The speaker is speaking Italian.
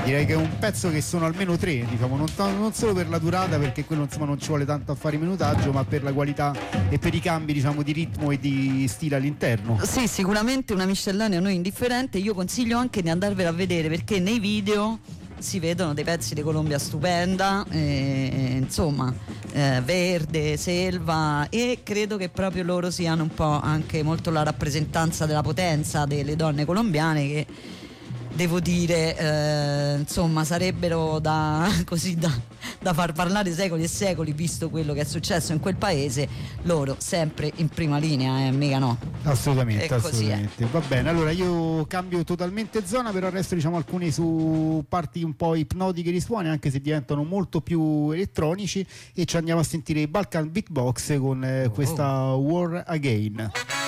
Direi che è un pezzo che sono almeno 3, diciamo, non solo per la durata, perché quello insomma non ci vuole tanto a fare minutaggio, ma per la qualità e per i cambi, diciamo, di ritmo e di stile all'interno. Sì, sicuramente una miscellanea a noi indifferente. Io consiglio anche di andarvela a vedere, perché nei video si vedono dei pezzi di Colombia stupenda, insomma, verde, selva, e credo che proprio loro siano un po' anche molto la rappresentanza della potenza delle donne colombiane, che devo dire, insomma, sarebbero da far parlare secoli e secoli, visto quello che è successo in quel paese. Loro sempre in prima linea, mica no. Assolutamente, assolutamente. Va bene, allora io cambio totalmente zona, però resto, diciamo, alcuni su parti un po' ipnotiche di suoni, anche se diventano molto più elettronici, e ci andiamo a sentire i Balkan Beatbox con questa War Again.